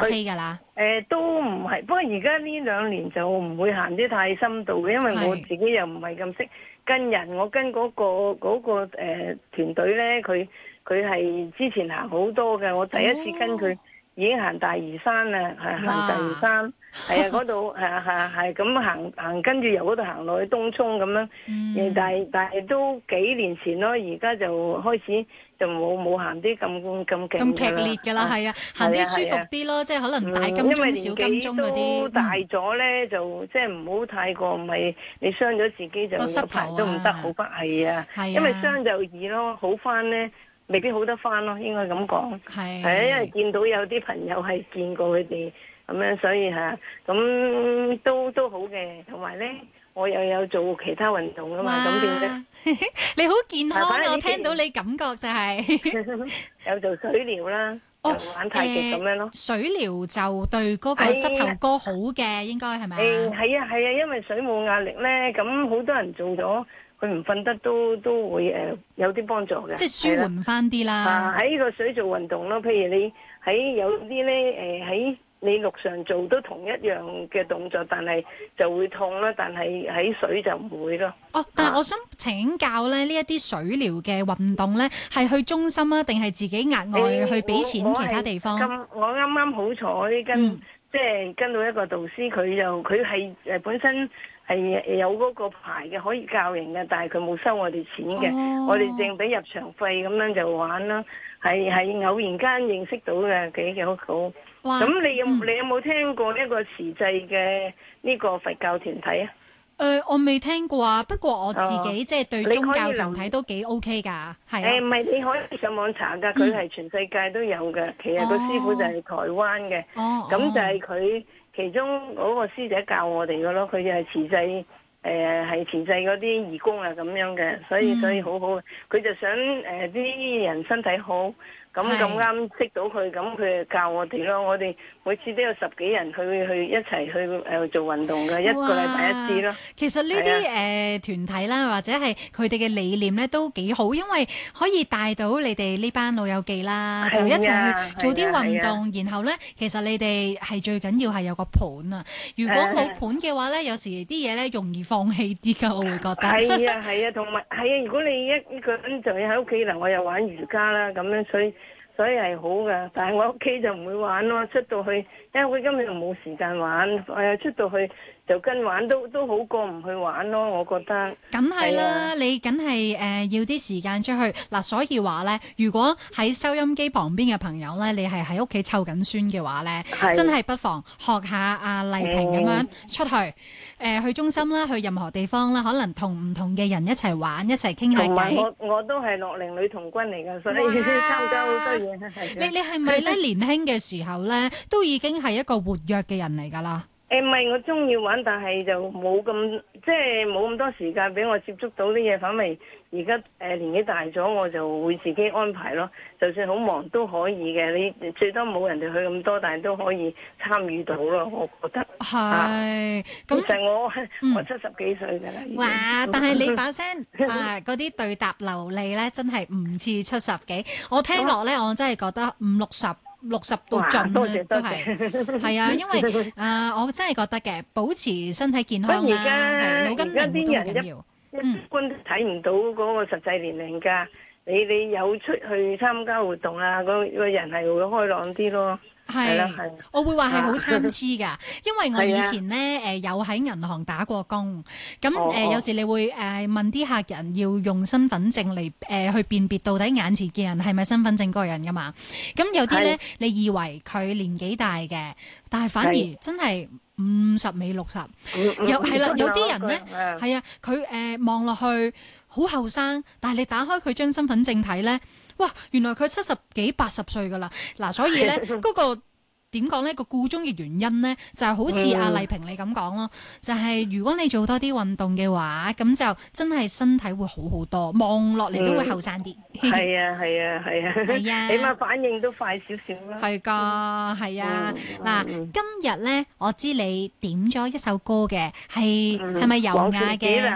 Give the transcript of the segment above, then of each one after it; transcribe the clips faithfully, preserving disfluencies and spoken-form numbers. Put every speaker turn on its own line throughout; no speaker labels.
OK 㗎啦。
誒、呃、都唔係，不過而家呢兩年就唔會行啲太深度嘅，因為我自己又唔係咁識跟人，我跟嗰、嗰個嗰、嗰個誒團隊咧，佢佢係之前行好多嘅，我第一次跟佢。哦已經行大嶼山啦，係行大嶼山，係啊嗰度係啊係啊係咁行行，跟住由嗰度行落去東涌咁樣，嗯、但係但係都幾年前咯，而家就開始就冇冇行啲咁咁勁
咁劇烈㗎啦，係啊，行啲舒服啲咯，即係可能大金鐘、嗯、小金鐘嗰啲。
大咗咧，就即係唔好太過，唔係你傷咗自己就有排都唔得好不係啊，因為傷就易咯，好翻咧。未必好得翻咯，應該咁講。係係啊，因為見到有啲朋友係見過佢哋咁樣，所以嚇咁都都好嘅。同埋咧，我又有做其他運動啊嘛，咁變咗
你好健康啊！我聽到你感覺就係
有做水療啦，哦，玩太極咁樣咯。
水療就對嗰個膝頭哥好嘅，應該係咪啊？
誒係啊係啊，因為水冇壓力咧，咁好多人做咗。佢唔瞓得都都會誒、呃、有啲幫助嘅，
即係舒緩翻啲啦。
啊喺個水做運動咯，譬如你喺有啲咧誒喺你陸上做都同一樣嘅動作，但係就會痛啦。但係喺水就唔會咯。
哦，但係我想請教咧，呢一啲水療嘅運動咧，係去中心啊，定係自己額外去俾錢其他地方？
咁我啱啱好彩跟、嗯、即係跟到一個導師，佢就佢係誒本身。係有嗰個牌嘅，可以教人嘅，但係佢冇收我哋錢嘅，哦、我哋淨俾入場費咁樣就玩啦。係係偶然間認識到嘅，幾幾好好。咁你有、嗯、你有冇聽過一個慈濟嘅呢個佛教團體啊？
誒、呃，我未聽過啊，不過我自己、哦、即係對宗教團體都幾 OK 㗎，係啊。誒
唔係，你可以上網查㗎，佢係全世界都有嘅。其實個師傅就係台灣嘅，咁、哦、就係佢。其中嗰個師姐教我哋嘅咯，佢就係慈濟，誒係慈濟嗰啲義工啊咁樣嘅，所以所以好好。佢就想誒啲、呃、人身體好，咁咁啱識到佢，咁佢就教我哋咯。我哋每次都有十幾人去去一齊去誒、呃、做運動嘅，一個禮拜一次咯。
其實呢啲誒團體啦，或者係佢哋嘅理念咧都幾好，因為可以帶到你哋呢班老友記啦，就一齊去做啲運動。然後咧，其實你哋係最緊要係有個盤啊。如果冇盤嘅話咧，有時啲嘢咧容易放棄啲㗎，我會覺得。
係啊係啊，同埋係啊，如果你一一個人就要喺屋企嗱，我又玩瑜伽啦咁樣，所以。所以係好噶，但係我屋企就唔會玩咯。出到去，因為佢今日冇時間玩，誒出到去就跟玩都都好過唔去玩咯。我覺得。
梗係啦，你梗係誒要啲時間出去嗱，所以話咧，如果喺收音機旁邊嘅朋友咧，你係喺屋企湊緊孫嘅話咧，真係不妨學下阿麗萍咁樣出去，誒、呃、去中心啦，去任何地方啦，可能同唔同嘅人一齊玩，一齊傾下偈。同埋
我我都係樂齡女童軍嚟㗎，所以參加好多嘢。
你你係咪咧年輕嘅時候咧都已經係一個活躍嘅人嚟㗎啦？
誒唔係，我中意玩，但係就冇咁即係冇咁多時間俾我接觸到啲嘢。反為而家誒年紀大咗，我就會自己安排咯。就算好忙都可以嘅，你最多冇人哋去咁多，但係都可以參與到咯。我覺得係咁。其實我、嗯、我七十幾歲㗎啦。
哇！但係你把聲啊嗰啲對答流利咧，真係唔似七十幾。我聽落咧，我真係覺得五六十。六十到盡咧，都係係啊，因為誒、呃，我真係覺得嘅，保持身體健康啦，係腦筋靈活都緊要。
一般都睇唔到嗰個實際年齡㗎。你你有出去參加活動啊，嗰個人係會開朗啲咯。係啦，係。我會話係好參差㗎，因為我以前咧誒、呃、有喺銀行打過工，咁誒、呃、有時你會誒、呃、問啲客人要用身份證嚟誒、呃、去辨別到底眼前嘅人係咪身份證嗰個人㗎嘛？咁有啲咧你以為佢年紀大嘅，但係反而真係五十尾六十，有係啦，有啲人咧係啊，佢誒望落去好後生，但係你打開佢張身份證睇咧。哇！原來佢七十幾八十歲㗎啦，嗱、啊，所以咧嗰、那個點講咧個故中嘅原因咧，就係、是、好似阿麗萍你咁講咯，就係、是、如果你做多啲運動嘅話，咁就真係身體會好好多，望落嚟都會後生啲。係啊係啊係啊，係啊，起碼反應都快少少啦。
係㗎，係啊。嗱、嗯，今日咧我知你點咗一首歌嘅，係係咪尤雅嘅？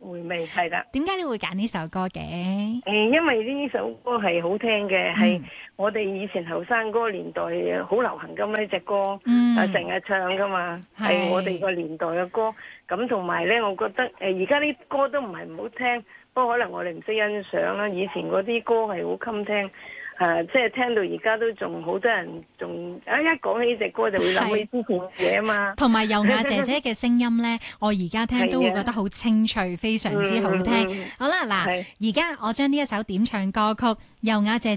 回味，係啦。
點解你會揀呢首歌嘅？
誒，因為呢首歌係好聽嘅，係、
嗯、
我哋以前後生嗰個年代好流行噶嘛，呢隻歌，
嗯，
啊成日唱噶嘛，係我哋個年代嘅歌。咁同埋咧，我覺得誒而家啲歌都唔係唔好聽，不過可能我哋唔識欣賞啦。以前嗰啲歌係好襟聽。誒、啊，即係聽到而家都仲好多人仲啊！一講起呢隻歌就會諗起之前嘅嘢啊嘛。同
埋優雅姐姐嘅聲音咧，我而家聽都會覺得好清脆，非常之好聽。嗯嗯、好啦，嗱，而家我將呢一首點唱歌曲，優雅姐姐